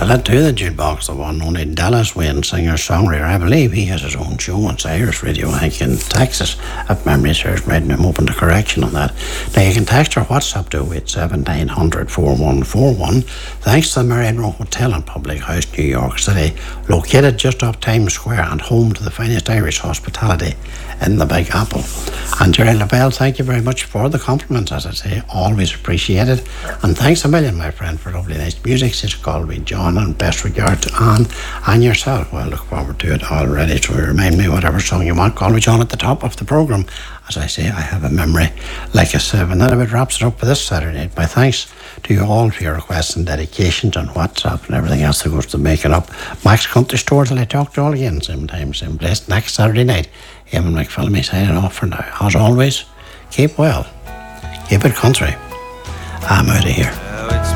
Tell it to the jukebox, the one only Dallas Wayne, singer-songwriter. I believe he has his own show on Irish Radio, I think, in Texas. If memory serves me, I'm open to correction on that. Now, you can text or WhatsApp to 879004141. Thanks to the Marianne Hotel and Public House, New York City, located just off Times Square and home to the finest Irish hospitality in the Big Apple. And Jerry LaBelle, thank you very much for the compliments, as I say, always appreciated. And thanks a million, my friend, for lovely nice music. It's called me John, and best regard to Anne and yourself. Well, I look forward to it already. So remind me whatever song you want. Call me John at the top of the programme. As I say, I have a memory like a sieve. And that about wraps it up for this Saturday night. My thanks to you all for your requests and dedications on WhatsApp and everything else that goes to making up Max Country Store. Till I talk to you all again, same time, same place, next Saturday night. Eamon McPhillamy signing off for now. As always, keep well, keep it country. I'm out of here.